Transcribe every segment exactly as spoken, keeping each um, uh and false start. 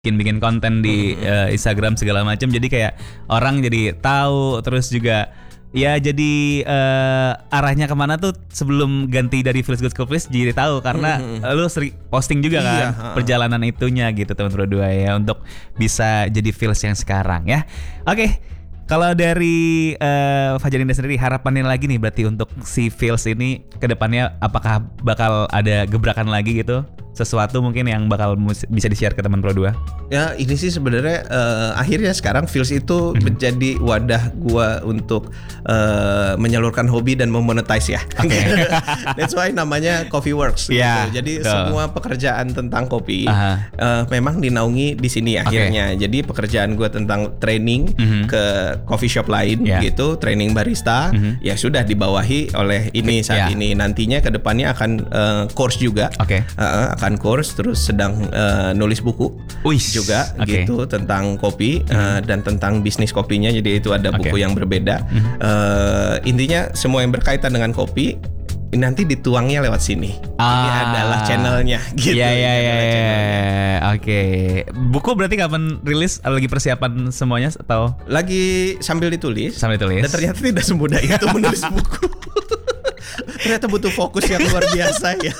bikin-bikin konten di Mm-hmm. uh, Instagram segala macam, jadi kayak orang jadi tahu, terus juga ya jadi uh, arahnya kemana tuh sebelum ganti dari Feels Good ke Feels jadi tahu karena Mm-hmm. lu sering posting juga kan Iya, ha. perjalanan itunya gitu teman berdua ya untuk bisa jadi Feels yang sekarang ya. Oke. Kalau dari uh, Fajar Indah sendiri harapannya lagi nih berarti untuk si Feels ini ke depannya apakah bakal ada gebrakan lagi gitu? Sesuatu mungkin yang bakal mus- bisa di-share ke teman Pro dua? Ya ini sih sebenarnya uh, akhirnya sekarang Feels itu Mm-hmm. menjadi wadah gua untuk uh, menyalurkan hobi dan memonetize ya. Okay. That's why namanya Coffee Works. Yeah, gitu. Jadi betul. semua pekerjaan tentang kopi Aha. uh, memang dinaungi di sini akhirnya. Jadi pekerjaan gua tentang training Mhm. ke coffee shop lain Yeah. gitu, training barista, Mhm. ya sudah dibawahi oleh ini saat Yeah. ini. Nantinya ke depannya akan uh, course juga. Oke. Uh, akan course terus sedang uh, nulis buku Wih, juga oke. gitu tentang kopi uh, dan tentang bisnis kopinya. Jadi itu ada buku Oke. yang berbeda. Uh, intinya semua yang berkaitan dengan kopi nanti dituangnya lewat sini. Ini Ah. adalah channelnya gitu. Iya iya Ini iya. adalah iya. channelnya. Oke. Buku berarti kapan rilis? Lagi persiapan semuanya atau Lagi sambil ditulis. sambil tulis? Dan ternyata tidak semudah itu menulis buku. Ternyata butuh fokus yang luar biasa ya.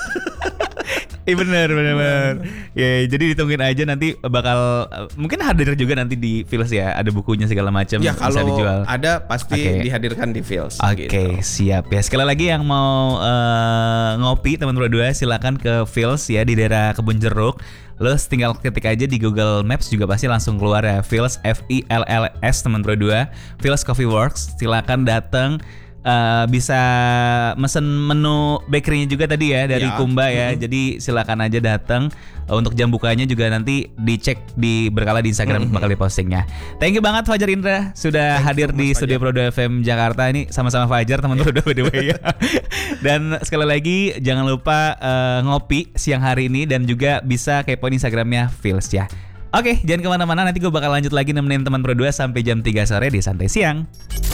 Iya benar benar benar. Ya jadi ditungguin aja nanti bakal uh, mungkin hadir juga nanti di Feels ya, ada bukunya segala macam Ya bisa kalau dijual. ada pasti Oke. dihadirkan di Feels. Oke gitu. siap ya. Sekali lagi yang mau uh, ngopi teman berdua silakan ke Feels ya di daerah Kebun Jeruk. Lo tinggal ketik aja di Google Maps juga pasti langsung keluar ya, Feels F I L L S teman berdua. Feels Coffee Works. Silakan datang. Uh, bisa mesen menu bakerynya juga tadi ya dari Ya. Kumba ya. Mm-hmm. Jadi silakan aja datang. Uh, untuk jam bukanya juga nanti dicek di berkala di Instagram Mm-hmm. bakal dipostingnya. Thank you banget Fajar Indra sudah Thank you hadir so much, di Fajar. studio Pro dua F M Jakarta. Ini sama-sama Fajar teman Pro dua by the way ya. Dan sekali lagi jangan lupa uh, ngopi siang hari ini dan juga bisa kepoin Instagramnya Feels ya. Oke, jangan kemana-mana, nanti gue bakal lanjut lagi nemenin teman Pro dua sampai jam tiga sore di Santai Siang.